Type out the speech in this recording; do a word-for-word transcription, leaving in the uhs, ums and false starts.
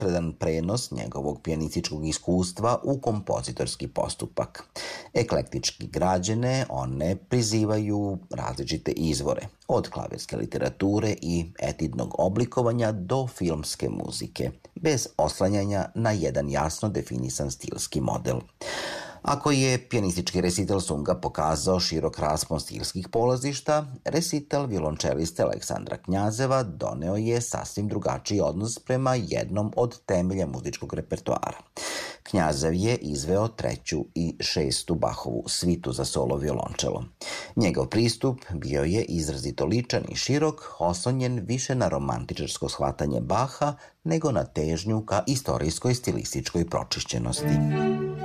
neposredan prenos njegovog pijanističkog iskustva u kompozitorski postupak. Eklektički građene, one prizivaju različite izvore, od klavirske literature i etidnog oblikovanja do filmske muzike, bez oslanjanja na jedan jasno definisan stilski model. Ako je pijanistički resital Sunga pokazao širok raspon stilskih polazišta, resital violončeliste Aleksandra Knjazeva doneo je sasvim drugačiji odnos prema jednom od temelja muzičkog repertoara. Knjazev je izveo treću i šestu Bachovu svitu za solo violončelo. Njegov pristup bio je izrazito ličan i širok, oslonjen više na romantičarsko shvatanje Baha nego na težnju ka istorijskoj stilističkoj pročišćenosti.